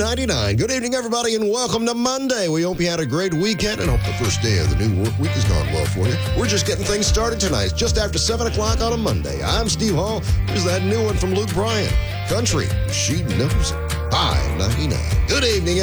99. Good evening, everybody, and welcome to Monday. We hope you had a great weekend and hope the first day of the new work week has gone well for you. We're just getting things started tonight. It's just after 7 o'clock on a Monday. I'm Steve Hall. Here's that new one from Luke Bryan. Country, she knows it. Hi, 99. Good evening,